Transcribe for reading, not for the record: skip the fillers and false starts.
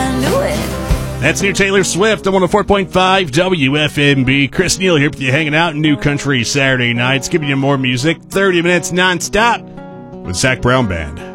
I knew it. That's new Taylor Swift on 104.5 WFMB. Chris Neal here with you, hanging out in New Country Saturday nights, giving you more music, 30 minutes nonstop with Zach Brown Band.